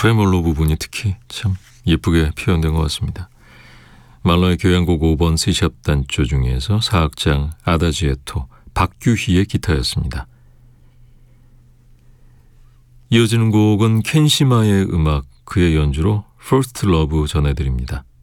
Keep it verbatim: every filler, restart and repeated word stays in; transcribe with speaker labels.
Speaker 1: 트레몰로 부분이 특히 참 예쁘게 표현된 것 같습니다. 말러의 교향곡 오 번 C샵 단조 중에서 사악장 아다지에토 박규희의 기타였습니다. 이어지는 곡은 켄시마의 음악, 그의 연주로 First Love 전해드립니다.